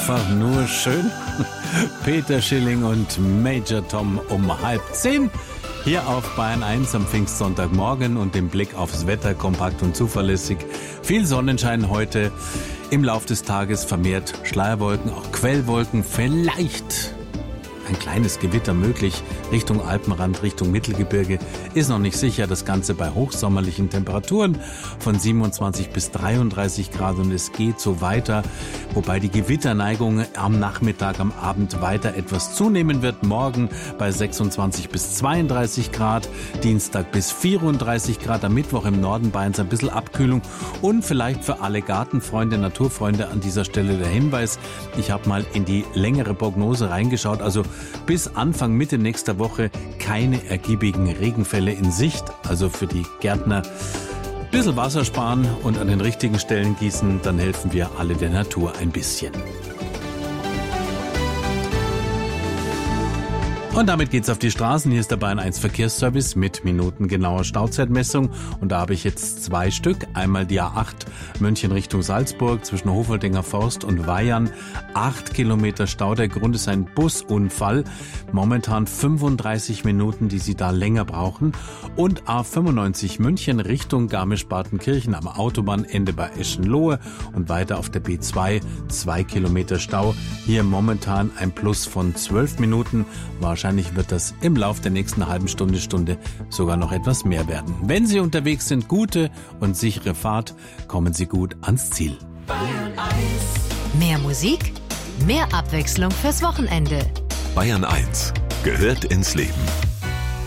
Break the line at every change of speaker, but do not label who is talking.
einfach nur schön. Peter Schilling und Major Tom um 9:30 hier auf Bayern 1 am Pfingstsonntagmorgen und im Blick aufs Wetter kompakt und zuverlässig. Viel Sonnenschein heute, im Lauf des Tages vermehrt Schleierwolken, auch Quellwolken, vielleicht ein kleines Gewitter möglich Richtung Alpenrand, Richtung Mittelgebirge. Ist noch nicht sicher, das Ganze bei hochsommerlichen Temperaturen von 27 bis 33 Grad und es geht so weiter, wobei die Gewitterneigung am Nachmittag, am Abend weiter etwas zunehmen wird. Morgen bei 26 bis 32 Grad, Dienstag bis 34 Grad, am Mittwoch im Norden Bayerns ein bisschen Abkühlung und vielleicht für alle Gartenfreunde, Naturfreunde an dieser Stelle der Hinweis, ich habe mal in die längere Prognose reingeschaut, also bis Anfang Mitte nächster Woche keine ergiebigen Regenfälle in Sicht. Also für die Gärtner ein bisschen Wasser sparen und an den richtigen Stellen gießen, dann helfen wir alle der Natur ein bisschen. Und damit geht's auf die Straßen. Hier ist der Bayern 1 Verkehrsservice mit minutengenauer Stauzeitmessung. Und da habe ich jetzt 2 Stück. Einmal die A8 München Richtung Salzburg zwischen Hofeldinger Forst und Weihern. 8 Kilometer Stau. Der Grund ist ein Busunfall. Momentan 35 Minuten, die Sie da länger brauchen. Und A95 München Richtung Garmisch-Partenkirchen am Autobahnende bei Eschenlohe und weiter auf der B2 2 Kilometer Stau. Hier momentan ein Plus von 12 Minuten. Wahrscheinlich wird das im Lauf der nächsten halben Stunde sogar noch etwas mehr werden. Wenn Sie unterwegs sind, gute und sichere Fahrt, kommen Sie gut ans Ziel.
Bayern 1. Mehr Musik, mehr Abwechslung fürs Wochenende.
Bayern 1 gehört ins Leben.